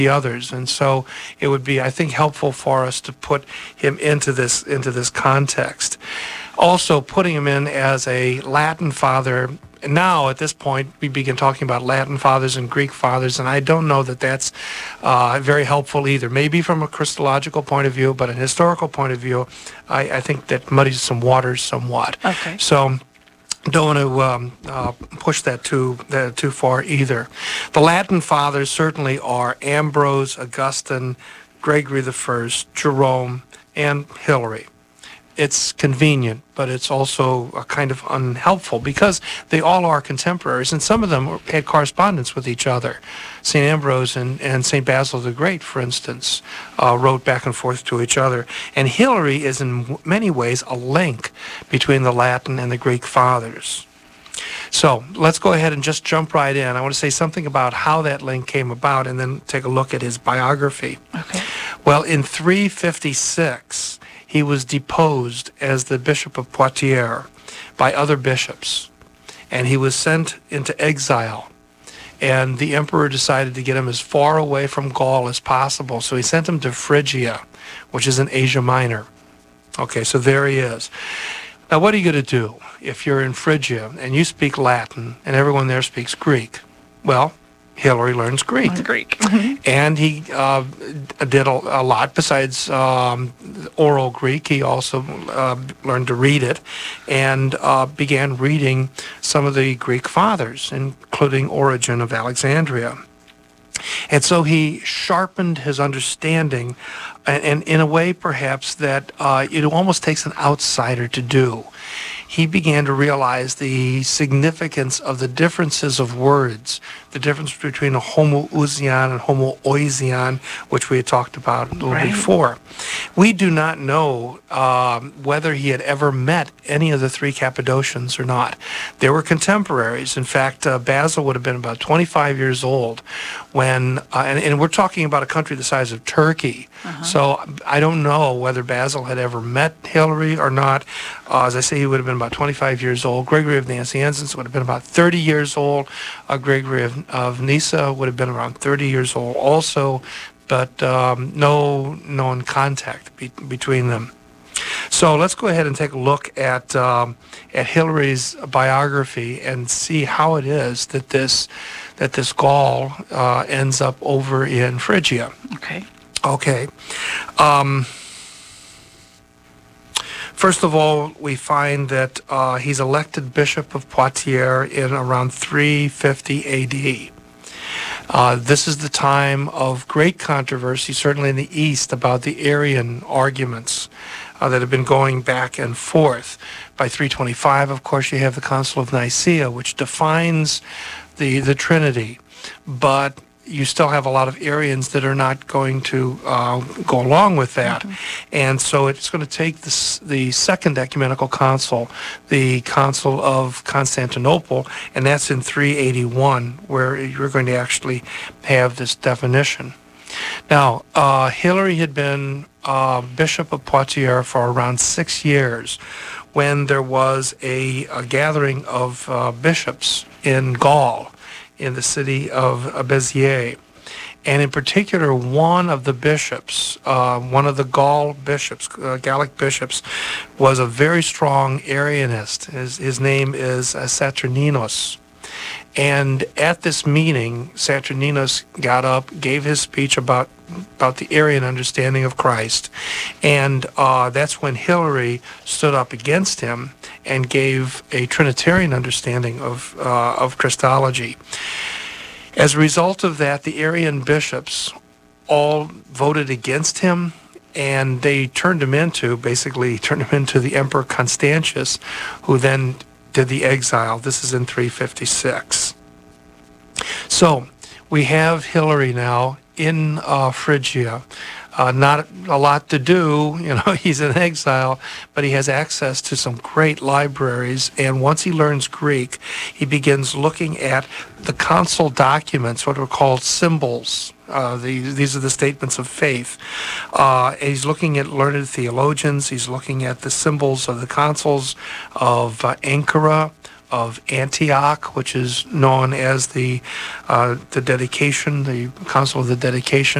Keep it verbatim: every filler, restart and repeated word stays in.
the others. And so it would be, I think, helpful for us to put him into this into this context. Also, putting him in as a Latin father. Now, at this point, we begin talking about Latin fathers and Greek fathers, and I don't know that that's uh, very helpful either. Maybe from a Christological point of view, but a historical point of view, I, I think that muddies some waters somewhat. Okay. So don't want to um, uh, push that too uh, too far either. The Latin fathers certainly are Ambrose, Augustine, Gregory the First, Jerome, and Hilary. It's convenient, but it's also a kind of unhelpful because they all are contemporaries, and some of them had correspondence with each other. Saint Ambrose and, and Saint Basil the Great, for instance, uh, wrote back and forth to each other. And Hilary is in many ways a link between the Latin and the Greek fathers. So let's go ahead and just jump right in. I want to say something about how that link came about and then take a look at his biography. Okay. Well, in three fifty-six, he was deposed as the Bishop of Poitiers by other bishops, and he was sent into exile. And the emperor decided to get him as far away from Gaul as possible, so he sent him to Phrygia, which is in Asia Minor. Okay, so there he is. Now, what are you going to do if you're in Phrygia and you speak Latin and everyone there speaks Greek? Well, Hilary learns Greek. Greek. And he uh, did a, a lot besides um, oral Greek. He also uh, learned to read it and uh, began reading some of the Greek fathers, including Origen of Alexandria. And so he sharpened his understanding, and, and in a way perhaps that uh, it almost takes an outsider to do. He began to realize the significance of the differences of words, the difference between a homoousion and homoousion, which we had talked about a little right. before. We do not know um, whether he had ever met any of the three Cappadocians or not. They were contemporaries. In fact, uh, Basil would have been about twenty-five years old when, uh, and, and we're talking about a country the size of Turkey. Uh-huh. So I don't know whether Basil had ever met Hilary or not. Uh, as I say, he would have been about twenty-five years old. Gregory of Nazianzus would have been about thirty years old. Uh, Gregory of, of Nyssa would have been around thirty years old also, but um, no known contact be between them. So let's go ahead and take a look at um, at Hilary's biography and see how it is that this that this Gaul uh, ends up over in Phrygia. Okay. Okay. Um, First of all, we find that uh, he's elected Bishop of Poitiers in around three fifty A D. Uh, this is the time of great controversy, certainly in the East, about the Arian arguments uh, that have been going back and forth. By three twenty-five, of course, you have the Council of Nicaea, which defines the, the Trinity, but you still have a lot of Arians that are not going to uh, go along with that. Mm-hmm. And so it's going to take this, the Second Ecumenical Council, the Council of Constantinople, and that's in three eighty-one, where you're going to actually have this definition. Now, uh, Hilary had been uh, Bishop of Poitiers for around six years when there was a, a gathering of uh, bishops in Gaul, in the city of Béziers. And in particular, one of the bishops, uh, one of the Gaul bishops, uh, Gallic bishops, was a very strong Arianist. His, his name is uh, Saturninus. And at this meeting, Saturninus got up, gave his speech about about the Arian understanding of Christ, and uh, that's when Hilary stood up against him and gave a Trinitarian understanding of uh, of Christology. As a result of that, the Arian bishops all voted against him, and they turned him into, basically turned him into the Emperor Constantius, who then did the exile. This is in three fifty-six. So we have Hilary now in uh, Phrygia. Uh, not a lot to do, you know, he's in exile, but he has access to some great libraries, and once he learns Greek, he begins looking at the council documents, what are called symbols. Uh, the, these are the statements of faith. Uh, and he's looking at learned theologians, he's looking at the symbols of the councils of uh, Ankara, of Antioch, which is known as the uh, the dedication, the Council of the Dedication.